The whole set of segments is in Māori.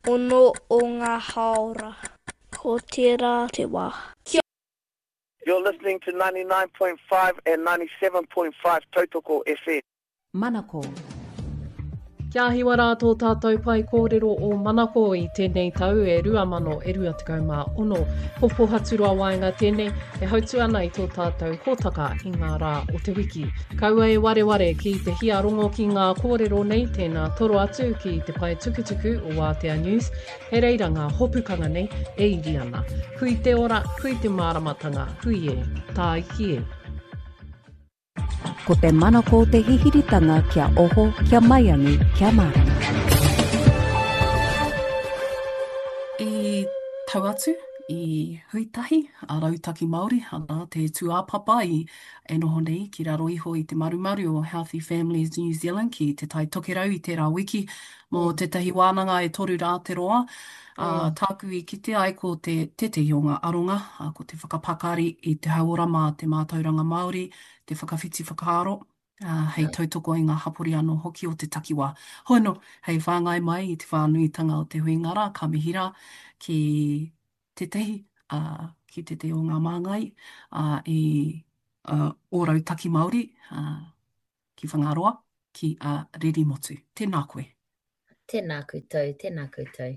ono o ngā haora. Ko tērā te wā. You're listening to 99.5 and 97.5 Tautoko FM. Manako. Kia hiwa rātou tātou pai kōrero o Manako i tēnei tau e 2026. Ko Pohaturua Waenga tēnei e hautu ana i tō tātou hōtaka i ngā rā o te wiki. Kaua e wareware ki te hia rongo ki ngā kōrero nei tēnā toro atu ki te pai tukutuku o Aotea News. He reira ngā hopukanga nei e iri ana. Hui te ora, hui te māramatanga, hui e, tā iki e. Ko te manako te hihiritanga kia oho, kia maiangi, kia marama. I tau atu, i huitahi, a rautaki Māori, ana te tuāpapa i e noho nei ki raro iho i te marumaru o Healthy Families New Zealand ki te tai tokerau i tērā wiki mō tētahi wānanga e toru rā te roa. Tāku i kite ai ko te tetehi o ngā aronga, ko te whakapakari i te hauora mā te mātauranga Māori, te whakawhiti whakaaro, hei tautoko i ngā hapori anō hoki o te takiwā. Hono, hei whāngai mai i te whānuitanga o te huingara, ka mihira ki tetehi, ki te te o ngā māngai, i ōrau taki Māori, ki Whangaroa, ki Riri Motu. Tēnā koe. Tēnā koutou, tēnā koutou.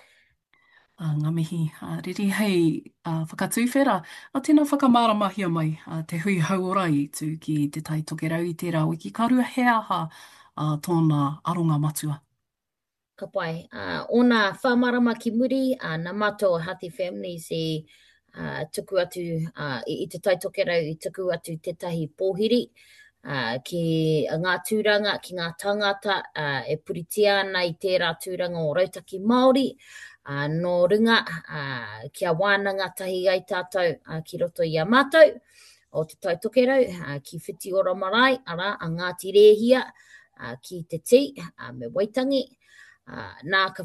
Ngā mihi, Riri, hei whakatūwhera, tēnā whakamaramahia mai te hui hauora i tū ki te tai tokerau i tērā wiki. Ka rua he aha tōna aronga matua. Ka pai, ona whamarama ki muri, nā mato Healthy Families i tuku atu, i te tai tokerau i tuku atu tētahi pōhiri, ki ngā tūranga, ki ngā tangata, e puritia ana i tērā tūranga o Rautaki Māori, nō runga, kia wānanga tahi ai tātou ki roto i a mātou, o te tai tokerau, ki whiti ora marae, ara, a Ngāti Rēhia, ki te ti, me Waitangi, nā ka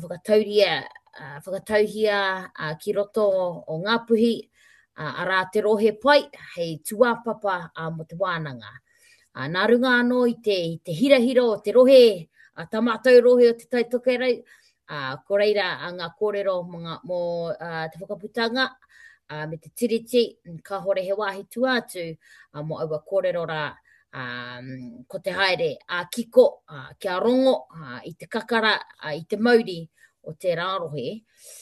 whakatauhia ki roto o ngā puhi, ara te rohe pai, hei tuāpapa mo te wānanga. Nā runga anō i te hirahira o te rohe, tā mātou rohe o te tai tokerau, ko reira ngā kōrero mō te whakaputanga, me te tiriti, ka hore he wāhi tuātu, mō aua kōrero rā, ko te haere, kiko, kia rongo, i te kakara, i te mauri o te rārohe.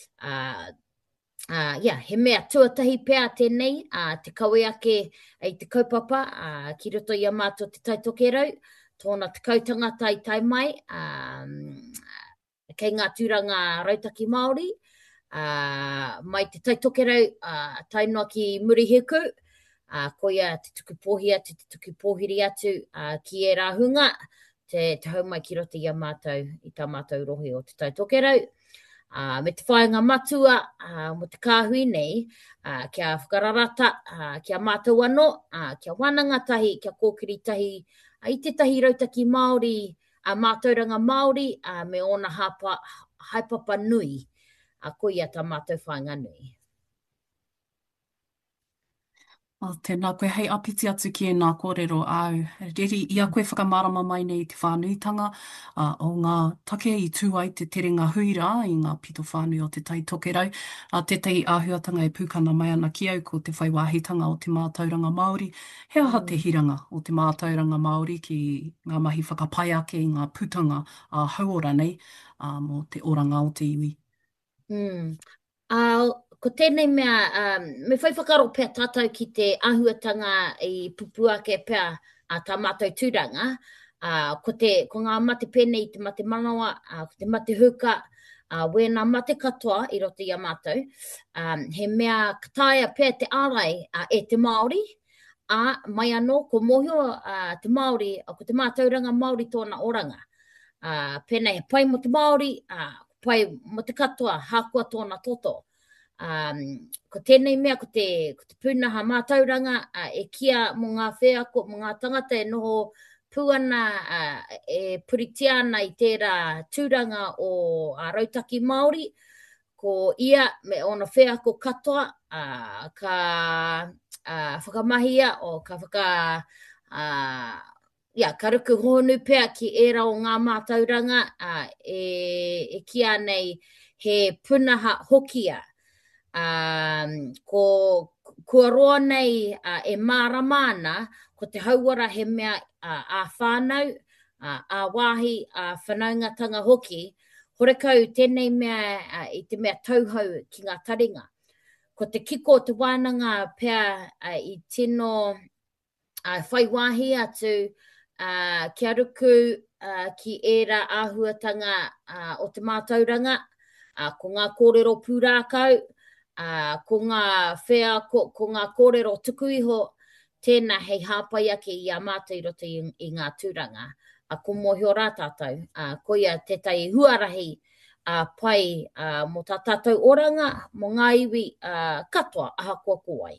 He mea tuatahi pēr tēnei, te kaue ake i te kaupapa, ki roto i a mātou te tai tokerau, tōna te kautangata i tai mai, kei ngā tūranga Rautaki Māori, mai te tai tokerau, tainoa ki Murihiku, koia te tuku pōhia, te tuku pōhiri atu, ki e rāhunga, te haumai ki roto i a mātou, i tā mātou rohe o te tai tokerau. Me te whaenga matua, mo te kāhui nei, kia whakararata, kia mātou anō, kia wānanga tahi, kia kōkiri tahi, i te tahi Rautaki Māori, mātauranga Māori, me ona haipapa nui, ko ia tā mātou whaenga nui. Tēnā koe, hei apiti atu ki e nā kōrero au. Riri, ia koe whakamārama mai nei te whānuitanga o ngā take i tū ai te terenga huira i ngā pito whānui o te tai tokerau. Tētahi āhuatanga e pūkana mai ana ki au ko te whaiwāhitanga o te mātauranga Māori. He aha te hiranga o te mātauranga Māori ki ngā mahi whakapai ake i ngā putanga hauora nei mō te oranga o te iwi. Ko tēnei mea, me whai whakaro pēr tātou ki te āhuatanga i pupu ake pēr tā mātou tūranga, ko ngā mate pēnei, te mate manawa, ko te mate huka, wēnā mate katoa i roto i a mātou, he mea kataia pēr te ārai e te Māori, mai anō, ko mohio te Māori, ko te mātauranga Māori tōna oranga. Pēnei, pai mo te Māori, pai mo te katoa, hākua tōna toto. Ko tēnei mea, ko te pūnaha mātauranga e kia mō ngā whēako, mō ngā tangata e noho puana e puritia ana i tērā tūranga o Rautaki Māori, ko ia me ona whēako katoa, ka whakamahia o ka karuku honu pea ki era o ngā mātauranga e kia nei he punaha hokia. Kua roa nei e māramana ko te hauara he mea a whānau, a wāhi, a whanaungatanga hoki, horekau tēnei mea i te mea tauhau ki ngā taringa. Ko te kiko te wānanga pea i tino whai wāhi atu kia ruku ki era āhuatanga o te mātauranga, ko ngā kōrero pūrākau, ko ngā whea, ko ngā kōrero tuku iho, tēnā hei hāpai ake i a mātou i roto i ngā tūranga. Ko mōhio rā tātou, ko ia te tai huarahi pai mo tā tātou oranga, mo ngā iwi katoa aha kua kōai.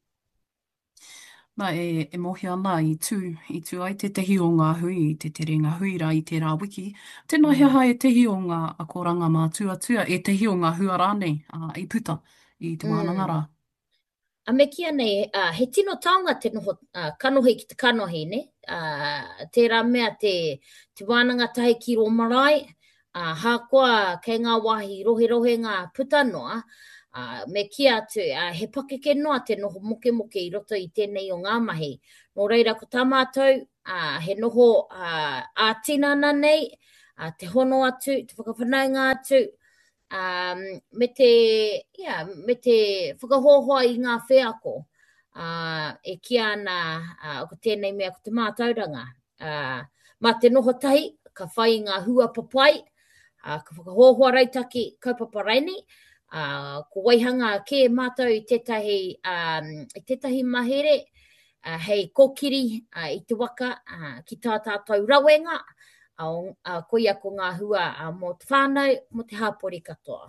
Nā e mohi ana i tū ai te tehi o ngā hui, te tere ngā hui rā i te rā wiki. Tēnā he hai e tehi o ngā akoranga mā tuatua, e tehi o ngā hua rānei i puta i te wānanga rā. A me kia nei, he tino taonga te noho kanohi ki te kanohi, ne? Tērā mea te wānanga tahi ki ro marae, hākoa kei ngā wāhi rohe ngā puta noa, me kia atu, he pakeke noa te noho moke i roto i tēnei o ngā mahi. Nō reira ko tā mātou, he noho ātinana nei, te hono atu, te whakawhanaunga atu, me te whakahohoa i ngā wheako, e kia ana ko tēnei mea ko te mātauranga. Mā te noho tahi, ka whai ngā hua papai, ka whakahohoa reitaki kaupapa raini, ko waihanga ke mātou i tētahi mahere, hei kōkiri i te waka ki tā tātou rawenga, ko ia ko ngā hua mō te whānau, mō te hāpori katoa.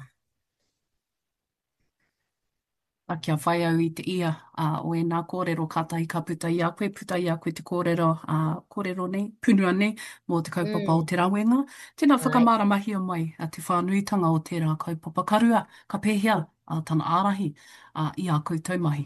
Kia whai au i te ia o e nā kōrero kātahi ka puta i a koe te kōrero nei, punua nei, mō te kaupapa o te rawenga. Tēnā whakamāramahi mai te whānuitanga o tērā kaupapa karua, ka pēhea tana ārahi i a koe taumahi.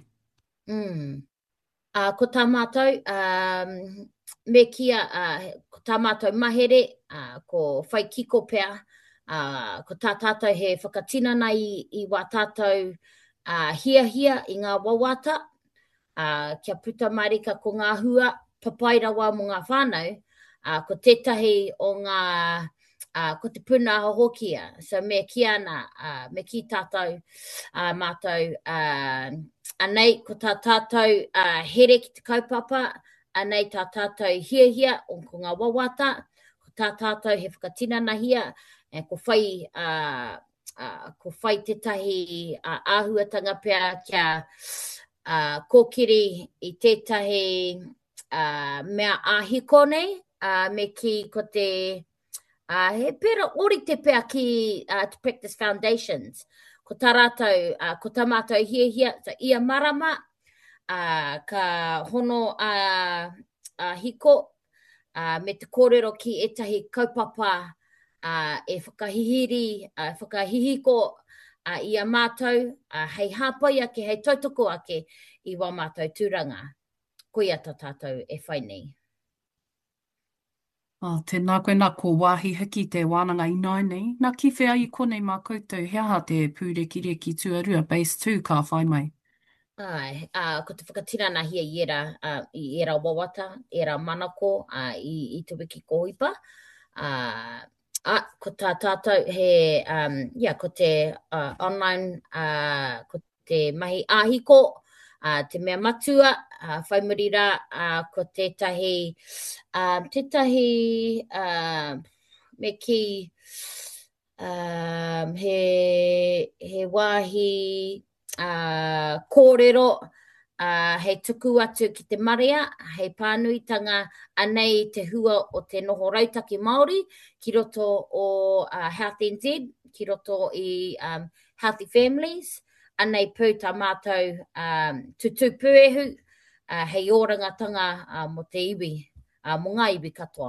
Ko tā mātou, me kia, ko tā mātou mahere, ko whai kiko pea, ko tā tātou he whakatinana i wā tātou hia i ngā wawata, kia puta marika ko ngā hua, papai rawa mo ngā whānau, ko tētahi o ngā, ko te puna hokia. So me kia ana, me ki tātou mātou, anei ko tā tātou here ki te kaupapa, anei tā tātou hia o ko ngā wawata, ko tā tātou he whakatinana hia, ko whai ko whai tētahi āhuatanga pea kia kōkiri i tētahi mea āhiko nei, me ki ko te he pera ori te pea ki to practice foundations. Ko tā rātou, ko tā mātou hia, ia marama, ka hono hiko, me te kōrero ki etahi kaupapa, e whakahihiri, whakahihiko i a mātou, hei hāpai ake, hei tautoko ake i wā mātou tūranga. Ko ia tā tātou e whai nei. Tēnā koe nā ko wāhi hiki te wānanga ināi nei. Nā ki whea i konei mā koutou, he aha te pūrekireki tuarua, base 2 ka whai mai? Ai, ko te whakatirana hia i era wawata, era manako i te wiki kohipa. Ko tā tātou he, ko te online, ko te mahi āhiko, te mea matua, whaimirira, ko tētahi, me ki, he wāhi kōrero, hei tuku atu ki te marea, hei pānuitanga anei te hua o te noho rautaki Māori, ki roto o Health NZ, ki roto i Healthy Families, anei pū tā mātou tutu pūehu, hei orangatanga mo te iwi, mo ngā iwi katoa.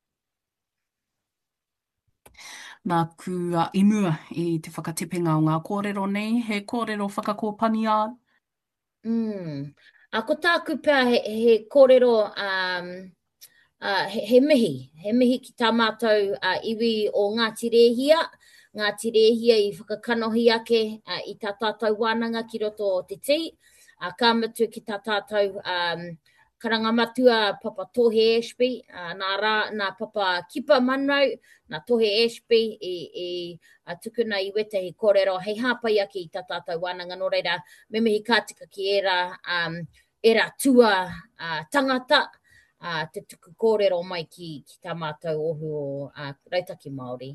Nā ku imua i te whakatepenga o ngā kōrero nei, he kōrero whakakōpani ā? Ko tāku pēr he kōrero he mihi ki tā mātou iwi o Ngāti Rehia. Ngāti Rehia I whakakanohi ake I tā tātou wānanga ki roto o te ti. Ka matua ki tā tātou karangamatua Papa Tohe Ashby, nā Papa Kipa Manau, nā Tohe Ashby I tukuna I wetahi kōrero hei hāpai ake I tā tātou wānanga no reira me mihi kātika ki era tua tangata te tuku kōrero mai ki tā mātou ohu o Rautaki Māori.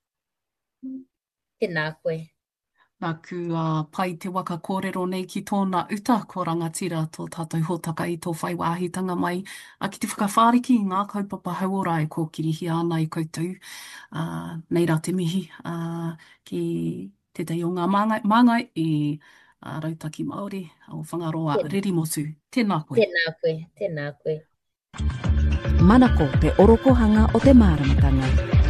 Tēnā koe. Nā ku pai te waka kōrero nei ki tōna uta ko rangatira tō tātou hōtaka I tō whai wāhitanga mai. Ki te whakawhāriki I ngā kaupapa hauora e kōkirihi ana I koutou. Nei rā te mihi ki tētai o ngā māngai I Rautaki Māori o Whangaroa Rerimotu. Tēnā koe. Tēnā koe, tēnā koe. Manako te orokohanga o te māramatanga.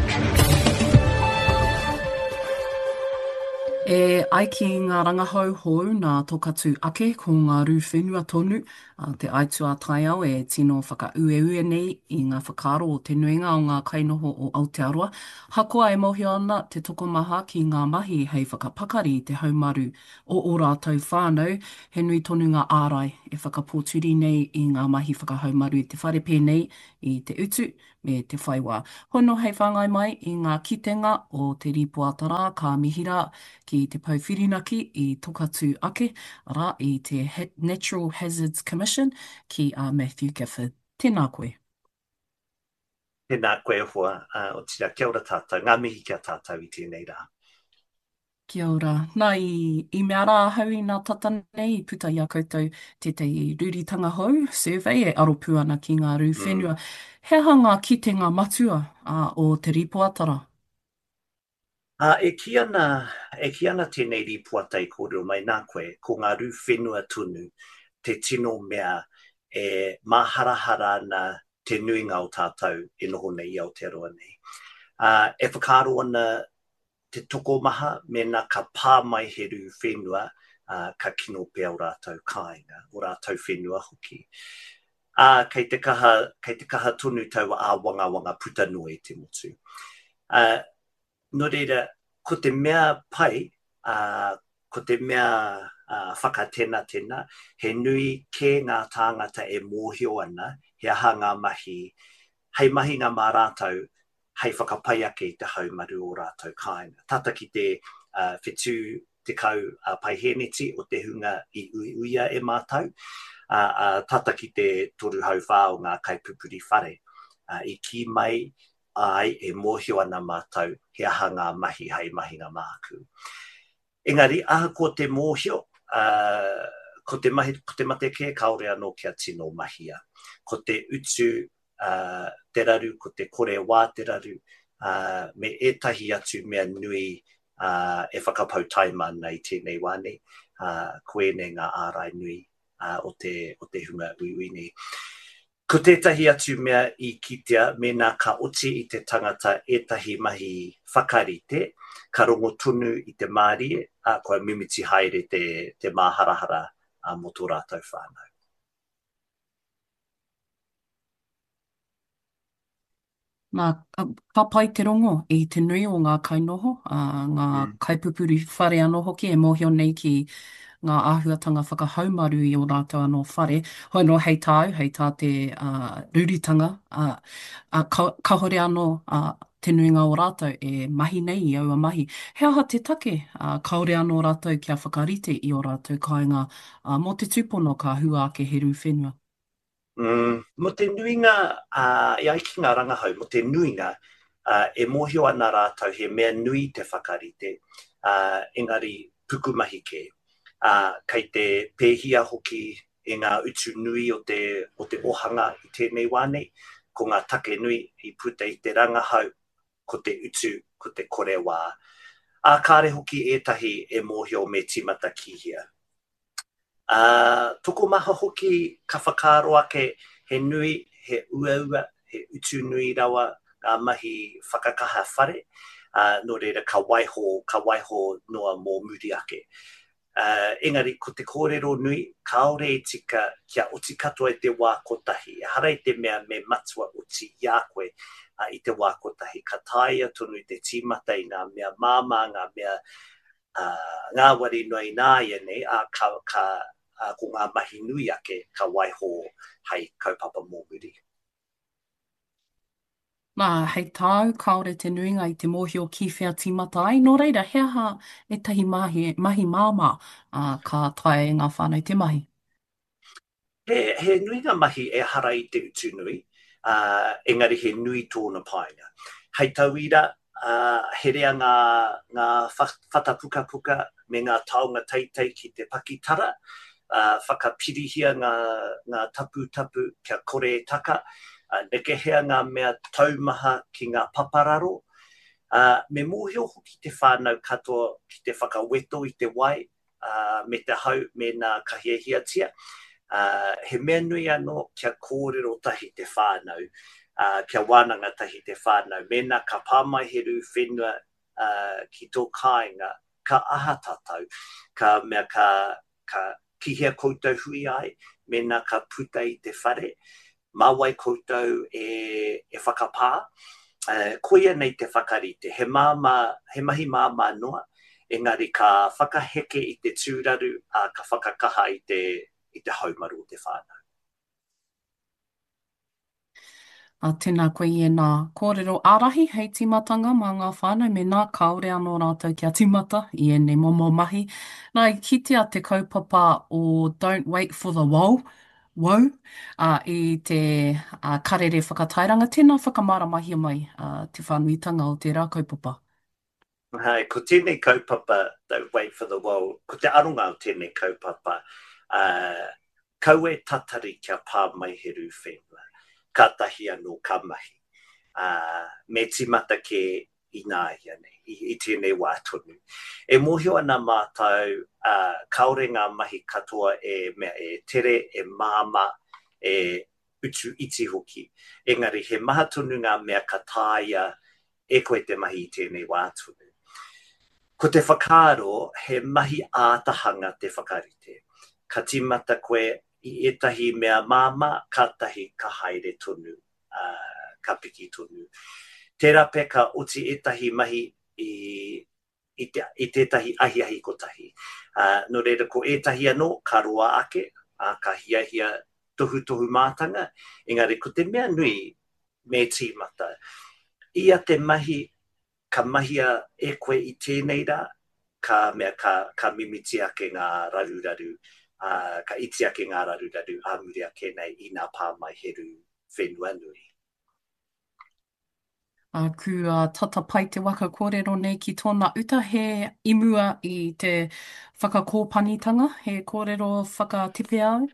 Ai ki ngā rangahauhou nā tokatu ake ko ngā rū whenua tonu, te aitua tai au e tino whakaueue nei I ngā whakaro o te nuinga o ngā kainoho o Aotearoa. Hakoa e mohio ana te tokomaha ki ngā mahi hei whakapakari te haumaru o ō rātou whānau. He nui tonu ngā ārai e whakapōturi nei I ngā mahi whakahaumaru I te whare pēnei I te utu me te whaiwā. Hono hei whangai mai I ngā kitenga o te ripuatara ka mihira ki te pauwhirinaki I tokatu ake, ara I te Natural Hazards Commission ki Matthew Gifford. Tēnā koe. Tēnā koe hoa, o tira kia ora tātou, ngā mihi kia tātou I tēnei rā. Kia ora. Nā I mea rā hau I ngā tata nei, I puta I a koutou tētai rūritanga hou, survey e aropu ana ki ngā rū whenua. He hanga kitenga matua o te ripoatara? E ki ana tēnei ripuata I kōrero mai nā koe, ko ngā rū whenua tunu, te tino mea e maharahara na te nuinga o tātou e noho nei I Aotearoa nei. E whakaro ana te toko maha me nā ka pā mai he rū whenua ka kino pēr o rātou kāinga, o rātou whenua hoki. Kei te kaha tonu tau a wanga puta noe te motu. No reira, ko te mea pai, ko te mea whakatena, he nui ke ngā tāngata e mōhio ana, he aha ngā mahi, hei mahi ngā mā rātou, hei whakapai ake I te haumaru o rātou kāinga. Tata ki te whetū te kau paiheneti o te hunga I uia e mātau, tata ki te toru hau whā o ngā kaipupuri whare, I ki mai ai e mōhio ana mātau he aha ngā mahi hei mahi ngā māku. Engari, aha ko te mōhio, ko te mate ke kaore anō kia tino mahia. Ko te utu te raru, ko te kore wā te raru, me etahi atu mea nui e whakapau taima nei tēnei wāne, koe nei ngā ārai nui o te hunga ui nei. Ko tētahi atu mea I kitea, me nā ka oti I te tangata etahi mahi whakarite, ka rongo tunu I te Māori, koe mimiti haere te māharahara mo tō rātou whānau. Nā, ka pai te rongo I te nui o ngā kainoho, ngā kaipupuri whare anō hoki e mōhio nei ki ngā āhuatanga whakahaumaru I o rātou anō whare. Hoi no hei tā te rūritanga, ka hore anō te nuinga o rātou e mahi nei I aua mahi. He aha te take, ka hore anō rātou kia whakarite I o rātou kāinga mō te tūpono ka hua ake he rū whenua. Mo te nuinga, I aiki ngā rangahau, mo te nuinga, e mōhio ana rātou he mea nui te whakarite, engari pukumahi ke. Kei te pēhia hoki e ngā utu nui o te ohanga I tēnei wāne, ko ngā take nui I puta I te rangahau, ko te utu, ko te kore wā. Kāre hoki ētahi e mōhio me timata kihia. Toko maha hoki ka whakaro ake he nui, he ua, he utu nui rawa, ngā mahi whakakaha whare, no reira ka waiho noa mō muri ake. Engari, ko te kōrero nui, kaore e tika kia uti katoa I te wā kotahi. E hara I te mea me matua uti I a koe I te wā kotahi. Ka taia tonu I te tīmata I ngā mea māma, ngā mea ngā wari noi nā iane, ko ngā mahi nui ake ka waiho hei kaupapa mōmuri. Nā, hei tāu, kaore te nuinga I te mōhio kiwhia tīmata ai. Nō reira, hea ha e tahi mahi māma ka tae ngā whānau te mahi? He nuinga mahi e hara I te utu nui, engari he nui tōna painga. Hei tauira, he rea ngā whatapuka me ngā taonga teitei ki te pakitara, whakapirihia ngā tapu kia kore taka, nekehea ngā mea taumaha ki ngā papararo. Me mōhio hoki te whānau katoa ki te whakaweto I te wai, me te hau me ngā kahiahiatia. He mea nui anō kia kōrero tahi te whānau, kia wānanga tahi te whānau. Mena ka pāmaiheru whenua ki tō kāinga, ka aha tātou, ka mea ka kihia koutou hui ai, mena ka puta I te whare, mawai koutou e whakapā. Koia nei te whakarite, he mahi māma noa, engari ka whakaheke I te tūraru, ka whakakaha I te haumaru o te whānau. Tēnā koe I nā kōrero ārahi hei timatanga mā ngā whānau me nā kaore anō rātou kia tīmata I ene momo mahi. Nā I kitea te kaupapa o Don't Wait for the Woe, I te karere whakatairanga. Tēnā whakamaramahia mai te whānuitanga o te rā kaupapa. Hai, ko tēnei kaupapa, Don't Wait for the Woe, ko te aronga o tēnei kaupapa, kaue tatari kia pāmaiheru whenua. Ka tahi anō ka mahi. Me tīmata ke I nā iane, I tēnei wā tonu. E mōhio ana mātou, kaore ngā mahi katoa e tere, e māma, e utu iti hoki. Engari, he maha tonu ngā mea ka tāia e koe te mahi I tēnei wā tonu. Ko te whakaaro, he mahi ātahanga te whakarite. Ka tīmata koe I etahi mea māma, ka tahi ka haere tonu, ka piki tonu. Tērā pe ka uti etahi mahi I tētahi ahiahi kotahi. No reira ko etahi anō, ka roa ake, ka hiahia tohu mātanga, engari ko te mea nui me tīmata. Ia te mahi, ka mahia e koe I tēnei rā, ka mea ka mimiti ake ngā raruraru, ka iti ake ngā raruraru a muri ake nei I nā pāmaiheru whenua nui. Ku tatapai te waka kōrero nei ki tōna uta he imua I te whakakōpanitanga, he kōrero whakatipe au?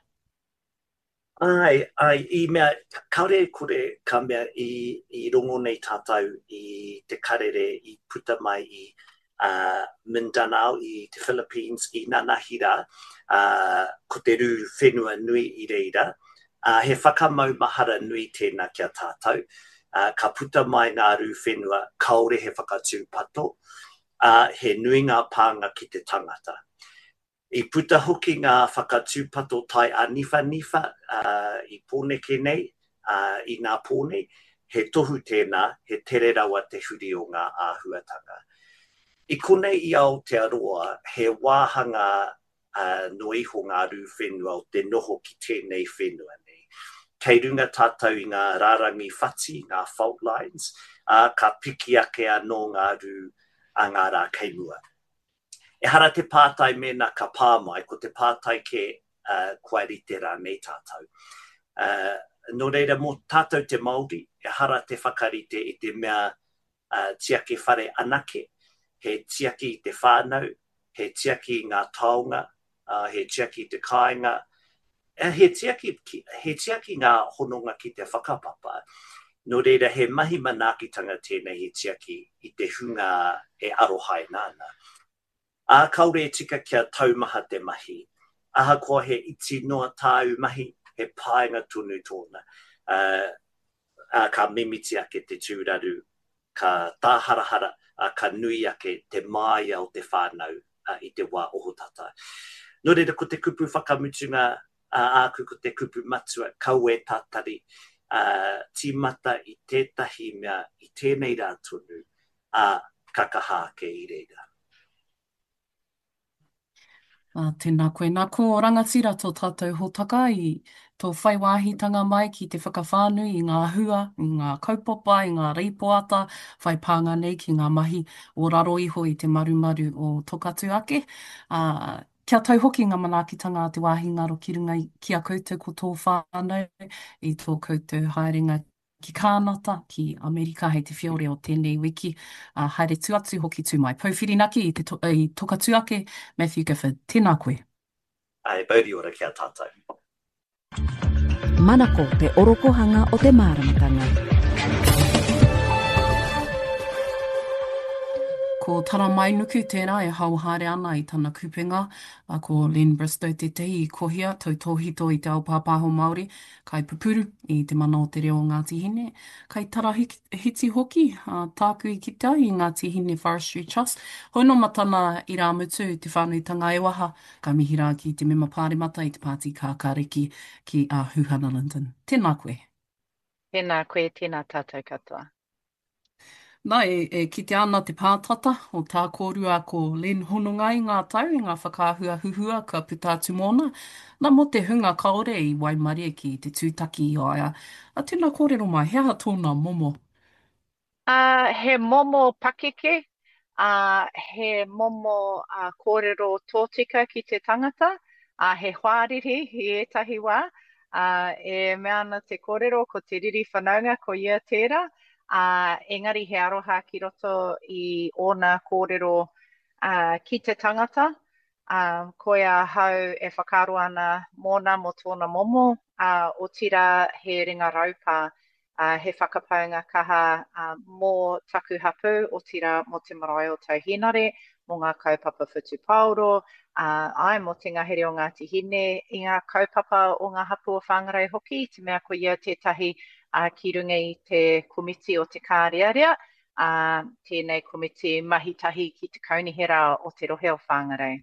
Ai, I mea, kaore kore ka mea I rongo nei tātou I te karere I puta mai I Mindanao, I te Philippines, I Nanahira, ko te rū whenua nui I reira. He whakamaumahara nui tēnā kia tātou. Ka puta mai ngā rū whenua, kaore he whakatūpato, he nui ngā pānga ki te tangata. I puta hoki ngā whakatūpato tai a nifa, I pōne ke nei, I ngā pōne, he tohu tēnā, he tere rawa te huri o ngā āhuatanga. I konei I Aotearoa, he wāhanga no iho ngā rū whenua o te noho ki tēnei whenua nei. Kei runga tātou I ngā rārangi whati, ngā fault lines, ka piki ake anō ngā rū a ngā rā keimua. E hara te pātai mena ka pāmai, ko te pātai ke kuarite rā nei tātou. No reira mō tātou te Māori, e hara te whakarite I te mea tiake whare anake, he tiaki I te whānau, he tiaki I ngā taonga, he tiaki I te kāinga, he tiaki ngā hononga ki te whakapapa. No reira he mahi manākitanga tēnei he tiaki I te hunga e arohai nāna. Kaore e tika kia taumaha te mahi. Aha koa he iti noa tāu mahi, he pāinga tunu tōna. Ka mimiti ake te tūraru, ka tāharahara, ka nui ake te māia o te whānau i te wā ohotata. No reira ko te kupu whakamutunga āku ko te kupu matua kau e tātari tīmata i tētahi mea i tēnei rā tonu kakahā ke i reira. Tēnā koe, nā ko rangatira tō tātou hōtaka i tō whaiwāhitanga mai ki te whakawhānui i ngā hua, i ngā kaupapa, i ngā reipoata, whai pānga nei ki ngā mahi o raro iho i te marumaru o tokatu ake. Kia tau hoki ngā manaakitanga a te wāhi ngaro ki runga ki a koutou ko tō whānau i tō koutou haerenga ki kānata, ki Amerika, hei te whiore o tēnei wiki. Haere tu atu hoki tū mai. Pauwhirinaki i tokatu ake, Matthew Gifford. Tēnā koe. Ai, bauri ora kia tātou. Manako te orokohanga o te māramatanga. Ko tara mai nuku tērā e hauhare ana i tana kupenga, ko Len Bristow te tehi i kohia, tau tōhito i te ao pāpāho Māori, kai pupuru i te mana o te reo Ngāti Hine, kai tara hiti hoki, tāku i kita i Ngāti Hine Forestry Trust, hono matana i rā mutu te whānuitanga e waha, ka mihira ki te mema pāremata i te pāti kākāriki ki Huhana Linden. Tēnā koe. Tēnā koe, tēnā tātou katoa. Nā, kite ana te pātata o tā kōrua ko Len Honongai ngā tau i ngā whakaahua huhua ka puta atu mōna. Nā mo te hunga kaore i Waimarie ki te tūtaki i aia. Tēnā kōrero mai, hea tōna momo? He momo pakeke, he momo kōrero tōtika ki te tangata, he whāriri i etahi wā, e mea ana te kōrero ko te riri whanaunga ko ia tērā, engari he aroha ki roto i ōna kōrero ki te tangata. Koia hau e whakaro ana mōna mo tōna momo, o tira he ringa raupā, he whakapaunga kaha mō taku hapu, o tira mo te marae o tauhinare, mō ngā kaupapa whutu pauro, ai mo te ngahere o Ngāti Hine, i ngā kaupapa o ngā hapu o whangarei hoki, te mea ko ia tētahi ki runga i te komiti o te kārearea, tēnei komiti mahitahi ki te kaunihera o te rohe o whangarei.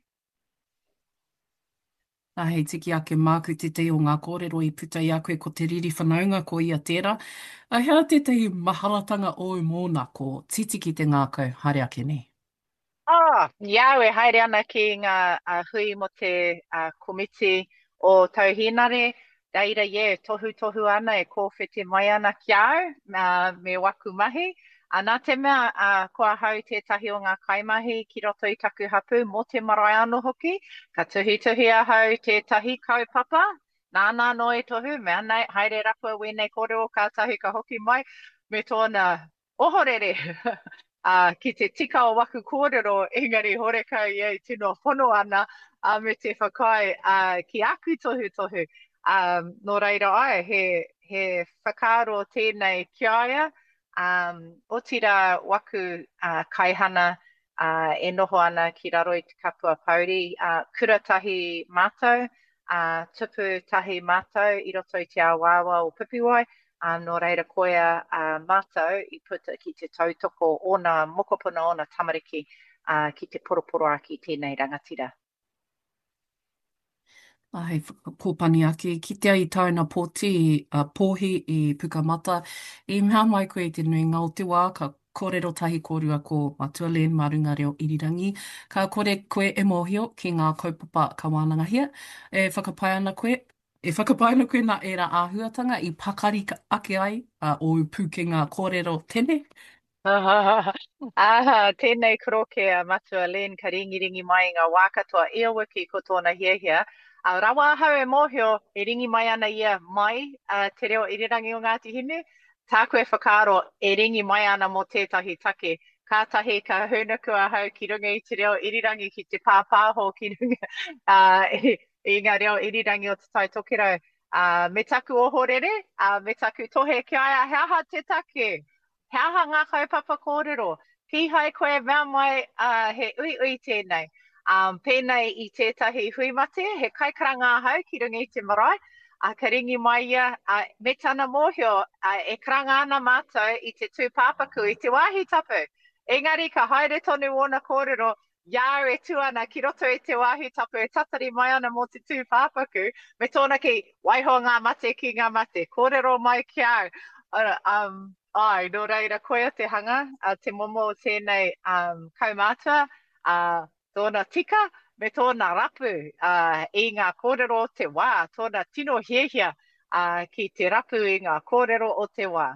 Hei tiki ake māku te te o ngā kōrero i puta i a koe ko te riri whanaunga ko ia tērā. Hea tētahi maharatanga o mōna ko titiki te ngākau, haere ake nei. Iau e haere ana ki ngā hui mo te komiti o tauhinare, Daira tohu ana e kōwhete mai ana ki au, me waku mahi. Nā te mea, kua hau tētahi o ngā kaimahi ki roto i taku hapu mo te marae anō hoki, ka tuhi a hau tētahi kaupapa, nāna no e tohu, mea nei, haere rapua wēnei kōrero ka tahi ka hoki mai, me tōna ohorere. Ki te tika o waku kōrero, engari horeka i ei tino whono ana, me te whakai ki aku tohu. Nō reira ai, he whakaro tēnei ki aia, o tira waku kaihana e noho ana ki raro i te kapua pauri, kuratahi mātou, tupu tahi mātou i roto i te awawa o Pipiwai, nō reira koia mātou i puta ki te tautoko o nā mokopuna o nā tamariki ki te poroporo aki tēnei rangatira. Hei kōpani ake, ki te ai tauna pōti pōhi i Pukamata, i mea mai koe te nui Ngāotiwā, ka kōrero tahi kōrua ko Matua Len Marunga Reo Irirangi, ka kore koe e mōhio ki ngā kaupapa ka wānangahia, e whakapai ana koe nā era āhuatanga i pakari ake ai o puke ngā kōrero tene. Tēnei koroke a Matua Len ka ringi mai ngā wākatoa ia wiki ko tōna hiahia. Rawa hau e mōhio e ringi mai ana ia mai te reo irirangi o Ngāti Hine. Tā koe whakaro e ringi mai ana mo tētahi take. Kātahi ka hunaku a hau ki runga i te reo irirangi ki te pāpāho ki runga i ngā reo irirangi o te tautokero. Me taku ohorere, me taku tohe ki aia, heaha te take. Heaha ngā kaupapa kōrero. Pihai koe mea mai he ui tēnei. Pēnei i tētahi hui mate, he kaikaranga hau ki runga i te marae, ka ringi mai ia, me tana mōhio, e karanga ana mātou i te tūpāpaku i te wāhi tapu. Engari, ka haere tonu ona kōrero, Ia e tu ana ki roto e te wāhi tapu e tatari mai ana mō te tū pāpaku, me tōna ki waiho ngā mate ki ngā mate, kōrero mai ki au. Ai, no reira koe o te hanga, te momo o tēnei kaumātua, tōna tika, me tōna rapu i ngā kōrero o te wā, tōna tino hiehia ki te rapu i ngā kōrero o te wā.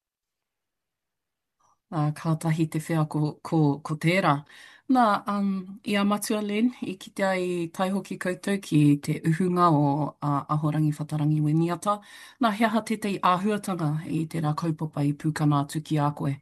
Kātahi te whea ko tērā. Nā, ia matua Len, I kite ai taihoki koutou ki te uhunga o Ahorangi Whatarangi Weniata. Nā, hea ha tetei āhuatanga I tērā kaupapa I pūkana atu ki a koe.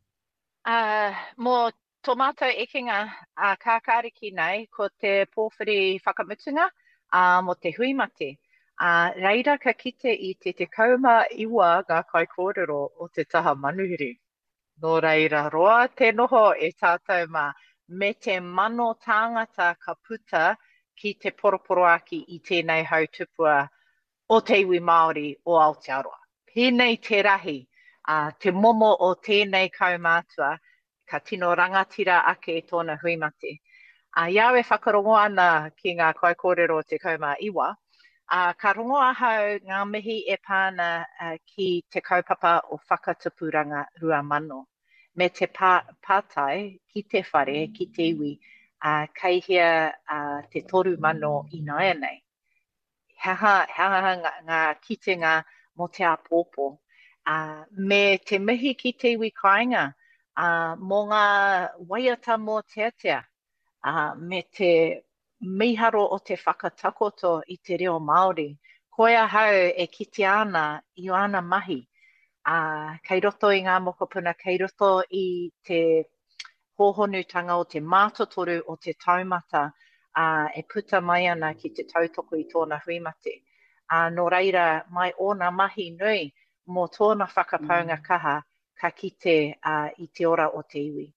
Mō tō mātou ekinga kākāriki nei ko te pōwhiri whakamutunga mō te huimate. Reira ka kite I te kauma iwa ngā kai kōrero o te taha manuhiri. Nō reira roa te noho e tātou mā me te mano tāngata ka puta ki te poroporo aki I tēnei hautupua o te iwi Māori o Aotearoa. Pēnei te rahi, te momo o tēnei kaumātua, ka tino rangatira ake tōna huimate. Iau e whakarongo ana ki ngā kai kōrero o te kaumā iwa, ka rongo ahau ngā mihi e pāna ki te kaupapa o whakatupuranga rua mano. Me te pātai ki te whare, ki te iwi, kaihia te toru mano I naia nei. Hea ngā kitenga mo te apōpō. Me te mihi ki te iwi kāinga, mō ngā waiata mō teatea, me te miharo o te whakatakoto I te reo Māori, koe ahau e kite ana I ana mahi. Kei roto I ngā mokopuna, kei roto I te hōhonutanga o te mātotoru o te taumata e puta mai ana ki te tautoko I tōna huimate. Nō reira, mai ōna mahi nui mō tōna whakapaunga kaha ka kite I te ora o te iwi.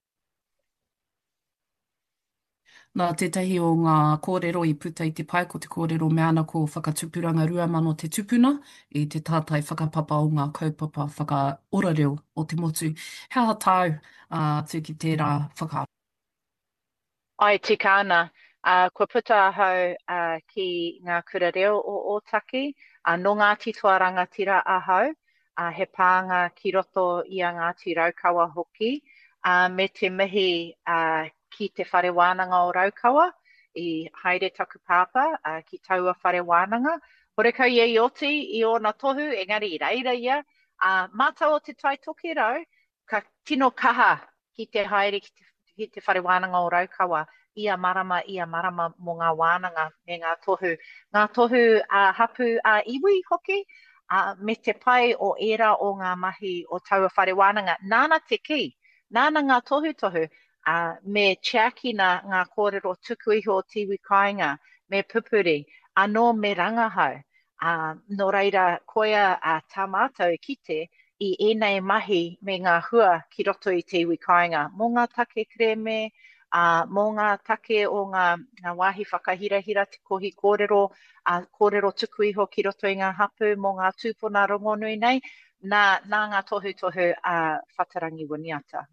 Nā tētahi o ngā kōrero I puta I te pai ko te kōrero me ana ko whakatupuranga rua mano te tupuna I te tātai whakapapa o ngā kaupapa whakaorareo o te motu. Hea tāu atu ki tērā whaka. Ai, tika ana. Kua puta ahau ki ngā kura reo o Ōtaki, no Ngāti Toa Rangatira ahau, he pānga ki roto I a Ngāti Raukawa hoki, me te mihi ki te whare wānanga o Raukawa, I haere taku pāpa, ki taua whare wānanga. Horekau I oti I ōna tohu, engari I reira ia. Mātau o te taitoki rau, ka tino kaha ki te haere ki te whare wānanga o Raukawa, ia marama mō ngā wānanga me ngā tohu. Ngā tohu hapu iwi hoki, me te pai o era o ngā mahi o taua whare wānanga. Nāna te ki, nāna ngā tohu, me cheakina ngā kōrero tuku iho o tiwi kāinga, me pupuri, anō me rangahau. Nō reira, koia tā mātou e kite I ēnei mahi me ngā hua ki roto I te iwi kāinga. Mō ngā take kreme, mō ngā take o ngā wāhi whakahirahira te kohi kōrero, kōrero tuku iho ki roto I ngā hapu, mō ngā tūpuna rongonui nei, nā ngā tohu Whatarangi Weniata.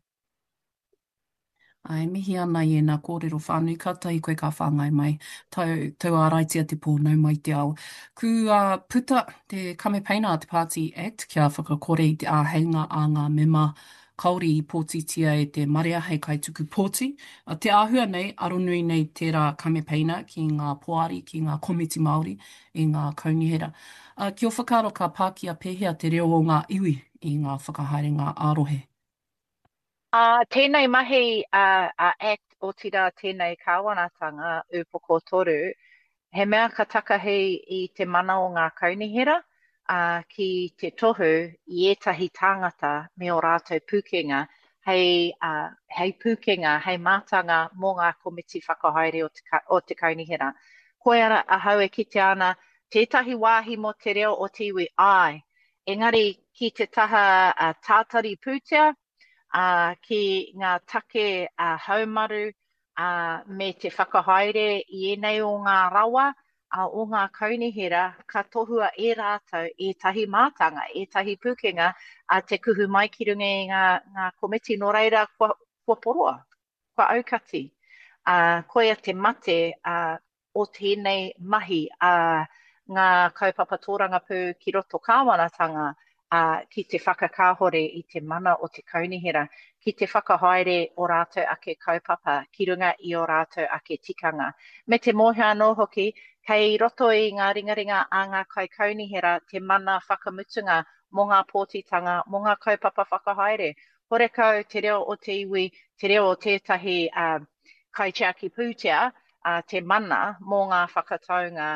Ai, mihi ana I nā kōrero whānui, ka tai koe ka whāngai mai, tau āraitia te pōnau mai te ao. Ku puta te Kamepaina te Party Act kia whakakore I te āheinga a ngā mema kauri I pōtitia e te Marea hei kaituku pōti. Te āhua nei, aronui nei tērā Kamepaina ki ngā poari, ki ngā komiti Māori, I ngā kaunihera. Kia whakaro ka Pākia pēhea te reo o ngā iwi I ngā whakahaere ngā ārohe. Tēnei mahi act o tira tēnei kāwanatanga upoko toru, he mea ka takahei I te mana o ngā kaunihera ki te tohu I ētahi tāngata me o rātou pūkenga, hei pūkenga, hei mātanga mō ngā komiti whakahaere o te kaunihera. Koe ara ahau e kite ana, tētahi wāhi mo te reo o te iwi ai. Engari ki te taha tātari pūtea, ki ngā take haumaru me te whakahaere I ēnei o ngā rawa o ngā kaunihera ka tohua e rātou ētahi mātanga, ētahi pūkenga te kuhu mai ki runga I ngā komiti no reira kua poroa, kua aukati. koia te mate o tēnei mahi ngā kaupapa tōranga pū ki roto kāwanatanga ki te whakakāhore i te mana o te kaunihera, ki te whakahaere o rātou ake kaupapa, ki runga i o rātou ake tikanga. Me te mōhia anō hoki, kei roto i ngā ringaringa a ngā kai kaunihera, te mana whakamutunga mō ngā pōtitanga, mō ngā kaupapa whakahaere. Horekau te reo o te iwi, te reo o tētahi kai te aki pūtea, te mana mō ngā whakataunga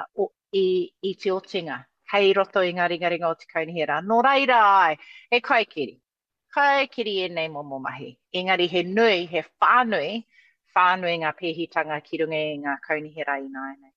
i te otinga. Hei roto i ngā ringaringa o te kaunihera. Nō reira ai, he kaikiri. Kaikiri e nei momo mahi. Engari he nui, he whānui ngā pēhitanga ki runga i ngā kaunihera i nāi nei.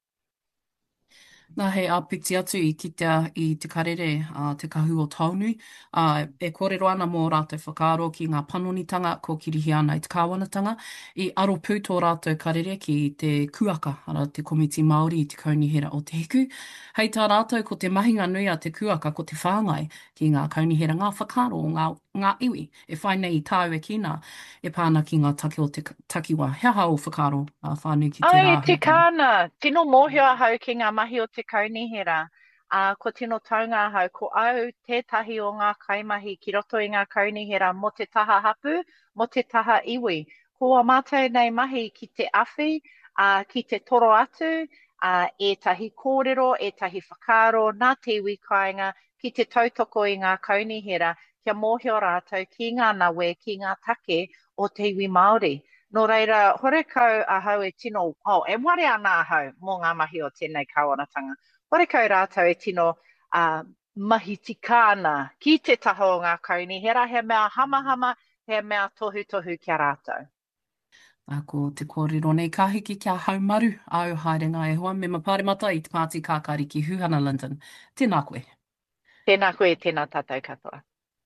Nā hei piti atu i kitea i te karere te kahu o taunui. E kōrero ana mō rātou whakaaro ki ngā panonitanga ko kirihi ana i te kāwanatanga. I aro pū tō rātou karere ki te kuaka, ara te komiti Māori i te kaunihera o te hiku. Hei tā rātou ko te mahinga nui a te kuaka ko te whāngai ki ngā kaunihera, ngā whakaaro o ngā iwi. E whai nei i tāu e kina, e pāna ki ngā take o te takiwa. Hea hao whakaaro whānui ki te rāhui. Ai, te kāna. Tino mōhio hau ki ngā mahi o te kaunihera. Ko tino taunga hau, ko au tētahi o ngā kaimahi ki roto i ngā kaunihera mo te taha hapu, mo te taha iwi. Ko a mātou nei mahi ki te awhi, ki te toro atu, e tahi kōrero, e tahi whakaaro, nā te iwi kāinga, ki te tautoko i ngā kaunihera, kia mōhio rātou ki ngā nawe, ki ngā take o te iwi Māori. Nō reira, horekau ahau e tino, e ware ana ahau mō ngā mahi o tēnei kāwanatanga. Horekau rātou e tino mahi tikāna ki te taho o ngā kaunihera, he mea hamahama, he mea tohu kia rātou. Ko te kōrero nei ka hiki kia haumaru au haerenga e hoa me mapare mata i te pāti kākari ki Huhana London. Tēnā koe. Tēnā koe, tēnā tātou katoa.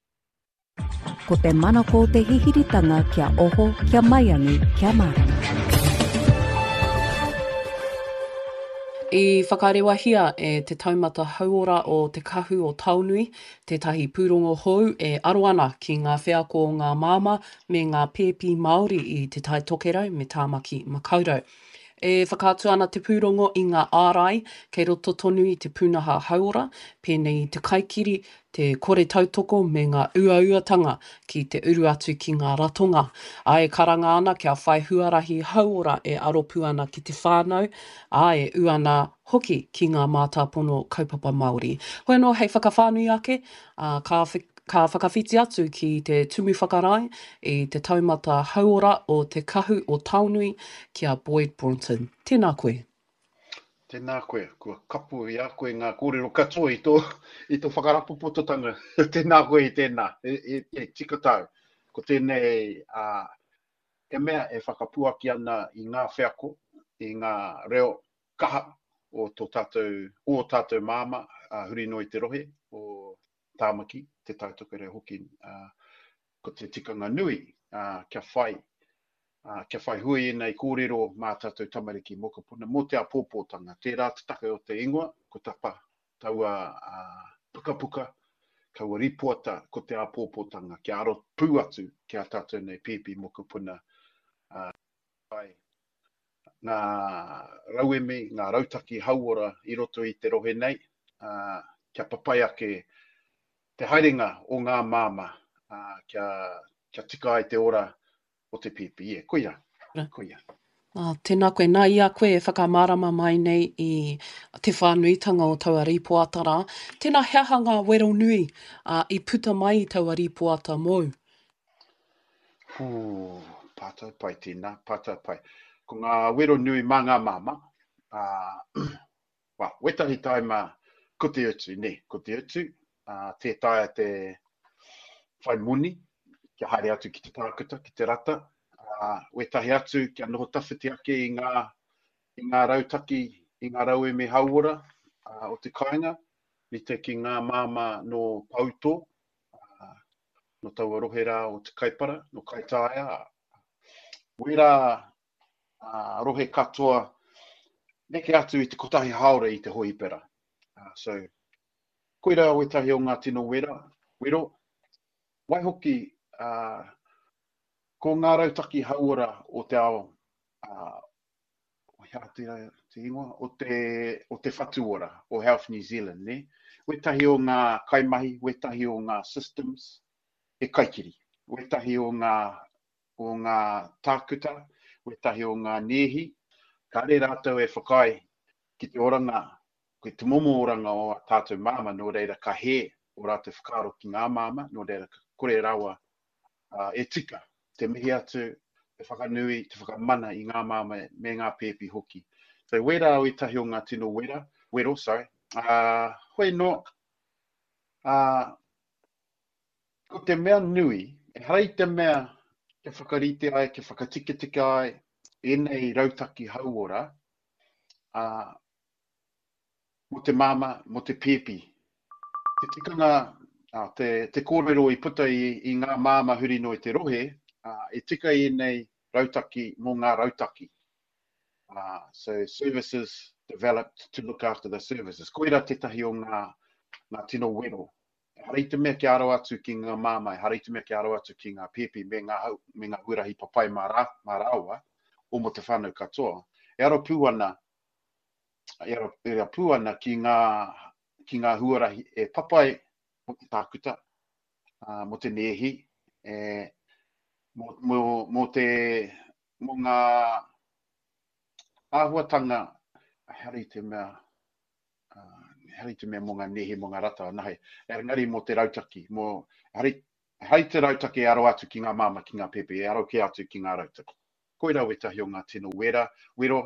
Ko te mana ko te hihiritanga kia oho, kia mai anu, kia marama. I whakarewahia e te taumata hauora o te kahu o Taunui, tētahi pūrongo hou e aro ana ki ngā wheako o ngā māma me ngā pēpi Māori i te tai tokerau me tāmaki makaurau. E whakātu ana te pūrongo i ngā ārai, kei roto tonu i te pūnaha hauora, pēnei i te kaikiri, te kore tautoko me ngā uauatanga ki te uru atu ki ngā ratonga. Ai karanga ana kia whai huarahi hauora e aropu ana ki te whānau, ai uana hoki ki ngā mātāpono kaupapa Māori. Hoi no, hei whakawhānui ake, ka whakawhiti atu ki te tumu whakarai i te taumata hauora o te kahu o Taunui kia Boyd Brunton. Tēnā koe. Tēnā koe. Kua kapu i a koe ngā kōrero katoa i tō whakarapupototanga. Tēnā koe i tēnā. E tika tau. Ko tēnei e mea e whakapuaki ana i ngā wheako, i ngā reo kaha o tātou māma, huri no i te rohe, o tāmaki, te tautokere hoki, ko te tikanga nui, kia whai hui nei kōrero mā tātou tamariki mokapuna, mō te apōpōtanga, tērā te take o te ingoa, ko tapa taua puka, kaua ripuata ko te apōpōtanga, kia aro pū atu kia tātou nei pīpi mokapuna, ngā rauemi, ngā rautaki hauora i roto i te rohe nei, kia papai ake te haerenga o ngā māma, kia tika ai te ora o te pipi. Koia. Tēnā koe, nā ia koe e whakamārama mai nei i te whānuitanga o taua ripoata rā. Tēnā heahanga wero nui i puta mai i taua ripoata mōu. Pātau pai tēnā, pātau pai. Ko ngā wero nui mā ngā māma, wetahi taima ko te utu, ko te utu, te taia te whai muni, kia haere atu ki te tākuta, ki te rata. Wetahi atu kia noho tawhiti ake i ngā rautaki, i ngā rauemi hauora o te kāinga, ni te ki ngā māma no Pauto, no taua rohera o te kaipara, no Kaitaia. Wera rohe katoa, neke atu i te kotahi haore i te hoipera. Koira wetahi o ngā tino wero, wai hoki ko ngā rautaki hauora o te ao o hea te ingoa, o te whatuora o Health New Zealand, ne? Wetahi o ngā kaimahi, wetahi o ngā systems, e kaikiri. Wetahi o ngā tākuta, wetahi o ngā nehi, ka re rātou e whakai ki te oranga, ki te momo oranga o a tātou māma, no reira ka he o rātou whakaro ki ngā māma, no reira ka kore rawa e tika, te mihi atu, te whakanui, te whakamana i ngā māma me ngā pēpi hoki. So wera o i tahi o ngā tino wero, sorry. Hoi no, ko te mea nui, e harai te mea ke whakarite ai, ke whakatika ai, e nei rautaki hauora, mo te māma, mo te pēpi. Te tikanga, te kōrero i puta i ngā māma huri no i te rohe, e tika i nei rautaki mō ngā rautaki. So services developed to look after the services. Koira tetahi o ngā tino wero. Harai te mea ki aro atu ki ngā māma, harai te mea ki aro atu ki ngā pēpi me ngā hurahi papai mā rawa, o mo te whānau katoa. E aro pūana ki ngā huarahi e papai mo te tākuta, mo te nehi, mo ngā āhuatanga, harai te mea mo ngā nehi, mo ngā rata, nahe, ngari mo te rautaki, harai te rautaki e aro atu ki ngā māma, ki ngā pepe, e aro ki atu ki ngā rautaki. Koira wetahi o ngā tino wero,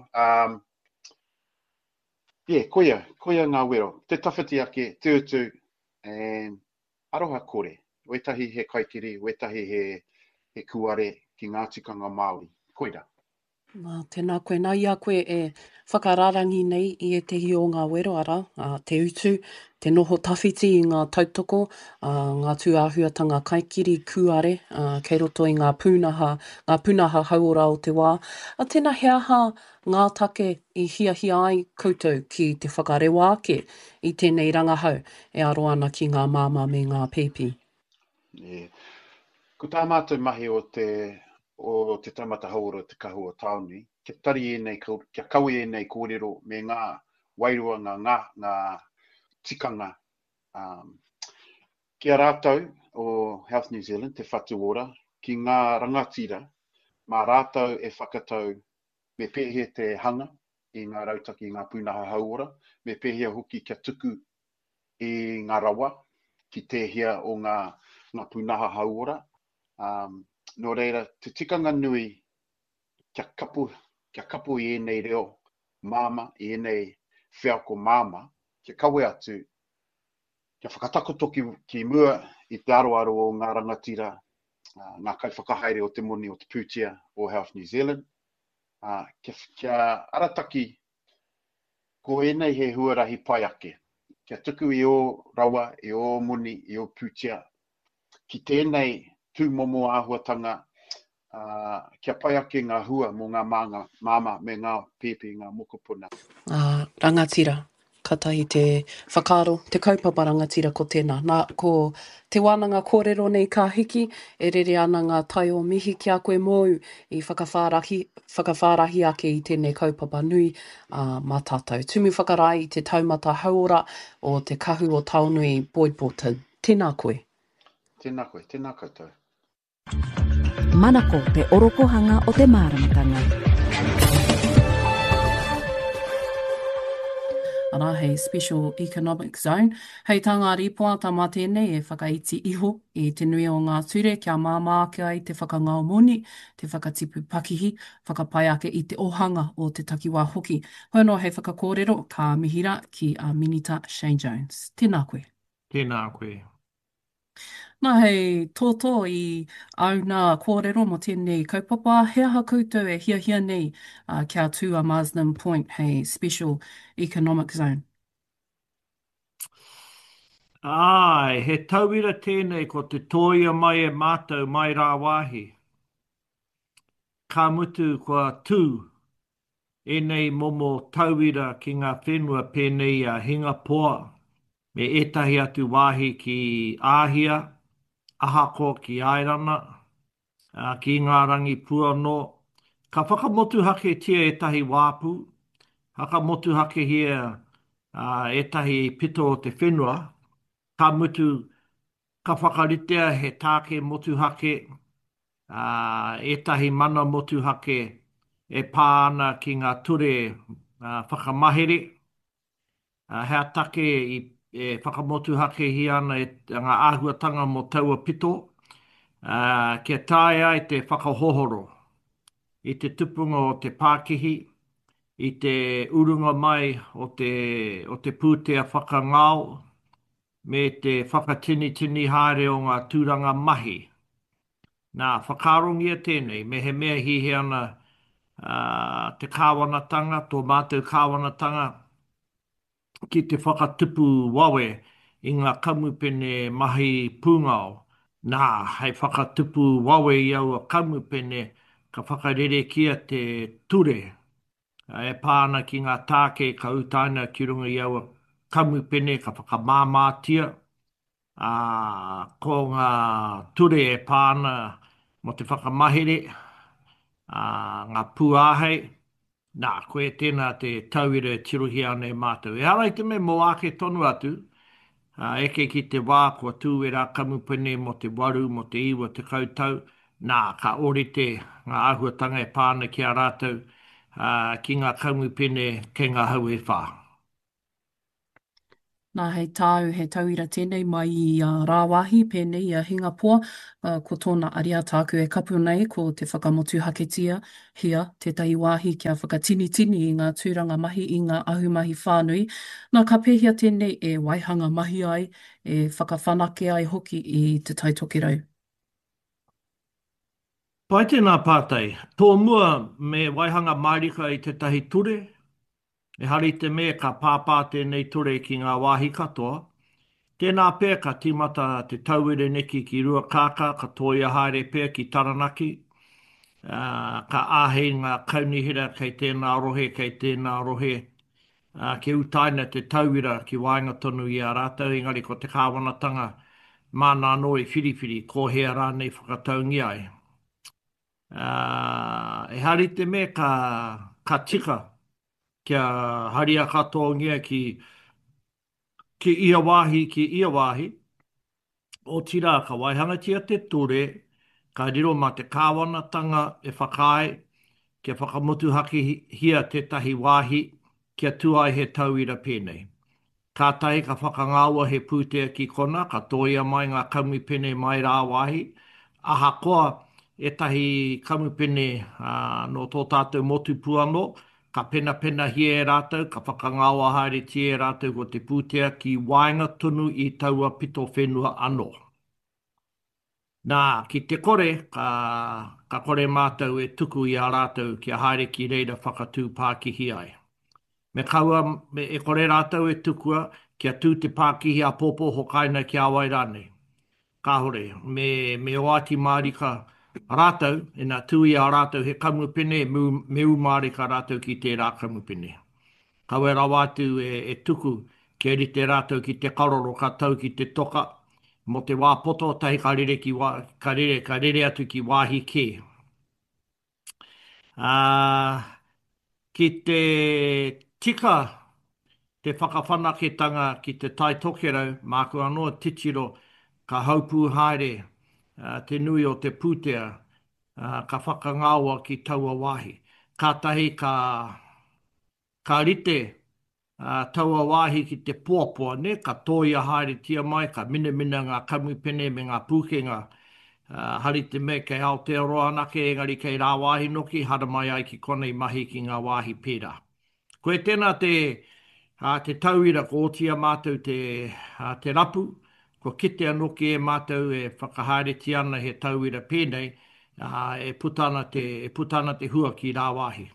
koia ngā wero, te tawhiti ake, te utu, aroha kore, wetahi he kaikiri, wetahi he kuare ki ngā tikanga Māori, koira. Tēnā koe, nā ia koe e whakararangi nei i e tehi o ngā wero ara, te utu, te noho tawhiti i ngā tautoko, ngā tūāhuatanga kaikiri, kuare, kei roto i ngā pūnaha hauora o te wā. Tēnā he aha ngā take i hiahia ai koutou ki te whakarewa ake i tēnei rangahau e aro ana ki ngā māma me ngā pēpi. Ko tā mātou mahi o te taumata hauora o te kahua tauni, kia tari kia kaui e nei kōrero me ngā wairua, ngā tikanga. Kia rātou o Health New Zealand, te whatuora, ki ngā rangatira, mā rātou e whakatau me pēhea te hanga i ngā rautaki i ngā pūnaha hauora, me pēhea hoki kia tuku i ngā rawa, ki tēhea o ngā pūnaha hauora. No reira, te tikanga nui kia kapu i enei reo māma, i enei whiako māma, kia kawe atu, kia whakatakoto ki mua i te aroaro o ngā rangatira, ngā kaiwhakahaere o te moni o te pūtia o Health New Zealand. Kia arataki ko enei he huarahi pai ake. Kia tuku i o rawa, i o moni, i o pūtia, ki tēnei tūmomo āhuatanga, kia pai ake ngā hua mō ngā māma me ngā pēpi, ngā mokopuna. Rangatira, katahi te whakaro, te kaupapa rangatira ko tēnā. Ko te wānanga kōrero nei ka hiki, e rere ana ngā tai o mihi ki a koe mōu i whakawhārahi ake i tēnei kaupapa nui mā tātou. Tumu whakarai i te taumata hauora o te kahu o Taunui Boydporton. Tēnā koe. Tēnā koe, tēnā koutou. Manako te orokohanga o te māramatanga. Ara, hei Special Economic Zone. Hei tā ngā ripoa tā mā tēnei e whakaiti iho i te nui o ngā ture kia māmāke ai te whakangao moni, te whakatipu pakihi, whakapai ake i te ohanga o te takiwā hoki. Hono hei whakakōrero ka mihira ki a Minita Shane Jones. Tēnā koe. Tēnā koe. Nā hei tōtō i au nā kōrero mo tēnei kaupapa, he aha koutou e hiahia nei kia tū a Marsden Point, hei Special Economic Zone. Ai, he tauira tēnei ko te tōia mai e mātou mai rā wāhi. Ka mutu kua tū enei momo tauira ki ngā whenua pēnei a Hingapoa, me etahi atu wāhi ki Āhia, Ahako ki Airana, ki ngā rangi puano, Ka whakamotu hake tia e tahi wāpu, whakamotu hake hia e tahi pito o te whenua, ka mutu ka whakaritea he tāke motu hake, e tahi mana motu hake e pāna ki ngā ture whakamahere. Hea take e whakamotu hake hi ana e ngā āhuatanga mo taua pito, kia tae ai te whakahohoro, i te tupunga o te Pākihi, i te urunga mai o te pūtea whakangao, me te whakatini haere o ngā tūranga mahi. Nā whakarongia tēnei, me he mea hihi ana te kāwanatanga, tō mātou kāwanatanga, ki te whakatupu wawe i ngā kamupene mahi pūngao. Nā, hei whakatupu wawe i aua kamupene ka whakarere kia te ture. E pāna ki ngā tāke ka utaina ki runga i aua kamupene ka whakamāmātia. Ko ngā ture e pāna mo te whakamahere, ngā pūāhei. Nā, koe tēnā te tauira e tiruhi ana e mātou. E harai te me mo ake tonu atu, eke ki te wā kua tūwera kamupene mo te waru, mo te iwa, te kautau. Nā, ka orite ngā āhuatanga e pāna ki a rātou ki ngā kamupene ke ngā hau e whā. Nā hei tāu, he tauira tēnei mai i Rāwahi, pēnei i Hingapoa, ko tōna aria tāku e kapu nei ko te whakamotu haketia, hia, tētahi wāhi kia whakatini i ngā tūranga mahi i ngā ahumahi whānui. Nā ka pēhia tēnei e waihanga mahi ai, e whakawhanake ai hoki i te taitokerau. Pai tēnā pātai, tō mua me waihanga mairika i te tahi ture, e hari te mea ka pāpā tēnei ture ki ngā wāhi katoa. Tēnā pēr ka timata te tauire neki ki rua kāka, ka tōia haere pēr ki Taranaki. Ka āhei ngā kaunihira kei tēnā rohe, kei tēnā rohe. Ke utaina te tauira ki wainga tonu i a rātau, engari ko te kāwanatanga mānā noi whiriwhiri, ko hea rānei whakataungi ai. E hari te mea ka tika, kia haria katoa ngia ki ia wāhi, o tira ka waihangatia te ture, ka riro ma te kāwanatanga e whakae, kia whakamotu haki hia te tahi wāhi, kia tuai he tauira pēnei. Ka tahi ka whakangāua he pūtea ki kona, ka tōia mai ngā kamupene mai rā wāhi, aha koa e tahi kamupene no tō tātou motu puango, ka pena hie e rātou, ka whakangāua haere tie e rātou ko te pūtea ki wainga tunu i taua pito whenua anō. Nā, ki te kore, ka kore mātou e tuku i a rātou ki a haere ki reira whakatū Pākihi ai. Me kaua e kore rātou e tukua kia tū te Pākihi a pōpō hokaina ki a Wairane. Ka hore, me oati mārika rātou, e nā tui a rātou he kamupene, me umārika rātou ki tērā kamupene. Kaua rawatu e tuku ke rite rātou ki te karoro ka tau ki te toka, mo te wāpoto tahi ka rere atu ki wāhi kē. Ki te tika te whakawhanaketanga ki te tai tokerau, māku anoa titiro ka haupū haere, te nui o te pūtea, ka whakangāua ki taua wāhi. Ka tahi ka rite taua wāhi ki te puapua, ne? Ka tōia haere tia mai, ka mina ngā kamupene me ngā pūkenga. Hari te me kei Aotearoa anake, engari kei rā wāhi noki, hara mai ai ki konei mahi ki ngā wāhi pērā. Koe tēnā te tauira ko otia mātou te rapu, ko kite anoki e mātou e whakahaere ti ana he tauira pēnei, e putana te hua ki rā wāhi.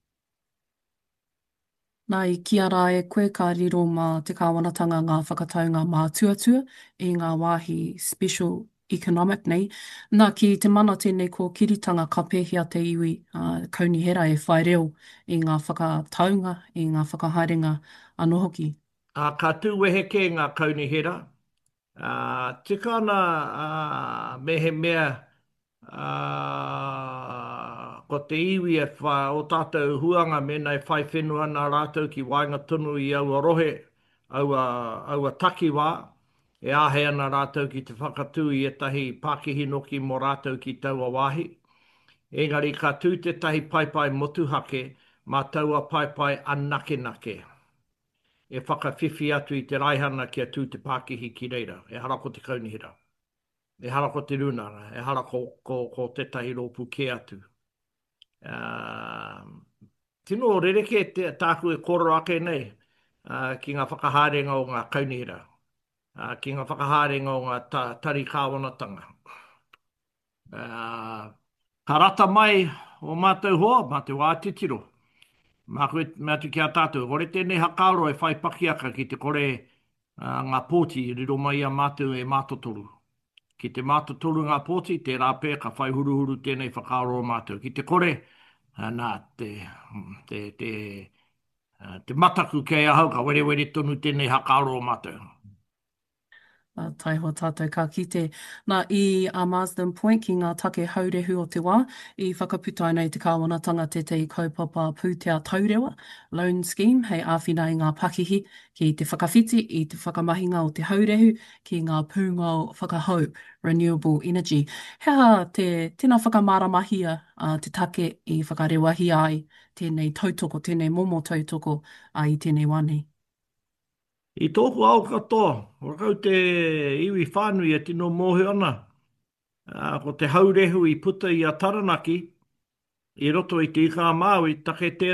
Nā i kia rā e koe ka riro mā te kāwanatanga ngā whakataunga mā tuatua i ngā wāhi special economic nei. Nā ki te mana tēnei ko kiritanga ka pēhia te iwi kaunihera e whai reo i ngā whakataunga, i ngā whakahaerenga anō hoki. Ka tūweheke ngā kaunihera. Tika ana me he mea ko te iwi e wha o tātou huanga mena e whai whenua nā rātou ki wainga tunu i aua rohe, aua takiwā, e āhea nā rātou ki te whakatū i etahi Pākihi noki mō rātou ki taua wāhi. Engari ka tū te tahi paipai motuhake, mā taua paipai anake nake. E whakawhiwhi atu i te raihana kia tū te Pākihi ki reira, e hara ko te kaunihira. E hara ko te runara, e hara ko tetahi rōpu ke atu. Tino rereke tāku e koro ake nei ki ngā whakaharenga o ngā kaunihira, ki ngā whakaharenga o ngā tari kāwanatanga. Ka rata mai o mātou hoa, mātou ātitiro. Mātou ki a tātou, kore tēnei hakaaro e whai pakiaka ki te kore ngā pōti riro mai a mātou e mātotoru. Ki te mātotoru ngā pōti, te rāpē ka whai huruhuru tēnei whakaaro o mātou. Ki te kore, nā, te mataku kei ahau ka were tonu tēnei hakaaro o mātou. Tai hoa tātou ka kite. Nā, i a Marsden Point ki ngā take haurehu o te wā, i whakaputai nei te kāwanatanga te kaupapa pūtea taurewa, loan scheme, hei āwhina i ngā pakihi, ki te whakawhiti i te whakamahinga o te haurehu, ki ngā pūnga o whakahau, renewable energy. Hea tēnā whakamaramahia te take i whakarewahi ai, tēnei tautoko, tēnei momo tautoko i tēnei wānei. I tōku au katoa, wakau te iwi whānui e tino mōhe ana. Ko te haurehu i puta i a Taranaki, i roto i te ika māui, take tēnā